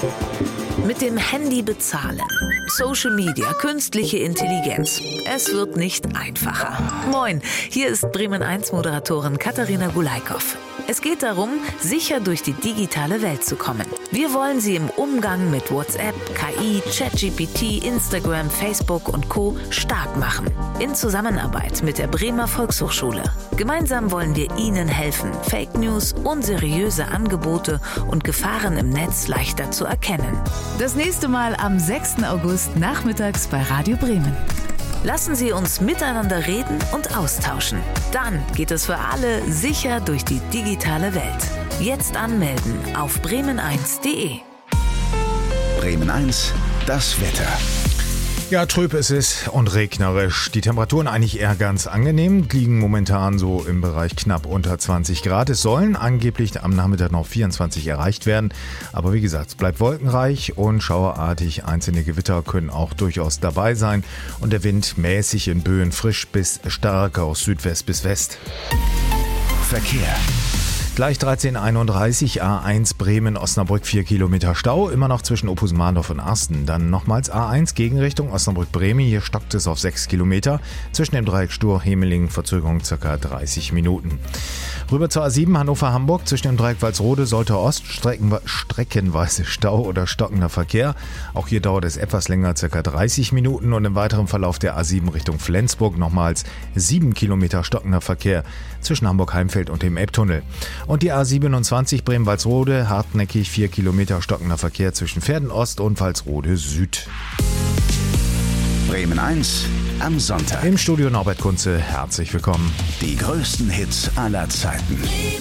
Mit dem Handy bezahlen. Social Media, künstliche Intelligenz. Es wird nicht einfacher. Moin, hier ist Bremen 1 Moderatorin Katharina Gulaikow. Es geht darum, sicher durch die digitale Welt zu kommen. Wir wollen Sie im Umgang mit WhatsApp, KI, ChatGPT, Instagram, Facebook und Co. stark machen. In Zusammenarbeit mit der Bremer Volkshochschule. Gemeinsam wollen wir Ihnen helfen, Fake News, unseriöse Angebote und Gefahren im Netz leichter zu erkennen. Das nächste Mal am 6. August nachmittags bei Radio Bremen. Lassen Sie uns miteinander reden und austauschen. Dann geht es für alle sicher durch die digitale Welt. Jetzt anmelden auf bremen1.de. Bremen 1, das Wetter. Ja, trüb ist es und regnerisch. Die Temperaturen eigentlich eher ganz angenehm, liegen momentan so im Bereich knapp unter 20 Grad. Es sollen angeblich am Nachmittag noch 24 erreicht werden. Aber wie gesagt, es bleibt wolkenreich und schauerartig. Einzelne Gewitter können auch durchaus dabei sein. Und der Wind mäßig in Böen, frisch bis stark aus Südwest bis West. Verkehr. Gleich 13:31 A1 Bremen-Osnabrück 4 Kilometer Stau, immer noch zwischen Opus-Mahndorf und Arsten. Dann nochmals A1 Gegenrichtung Osnabrück-Bremen, hier stockt es auf 6 Kilometer. Zwischen dem Dreieck Stur-Hemeling Verzögerung ca. 30 Minuten. Rüber zur A7 Hannover-Hamburg, zwischen dem Dreieck Walsrode, Soltau Ost, streckenweise Stau oder stockender Verkehr. Auch hier dauert es etwas länger, ca. 30 Minuten. Und im weiteren Verlauf der A7 Richtung Flensburg nochmals 7 Kilometer stockender Verkehr zwischen Hamburg-Heimfeld und dem Elbtunnel. Und die A27 Bremen-Walsrode, hartnäckig 4 Kilometer stockender Verkehr zwischen Verden Ost und Walsrode Süd. Bremen 1 am Sonntag. Im Studio Norbert Kunze, herzlich willkommen. Die größten Hits aller Zeiten.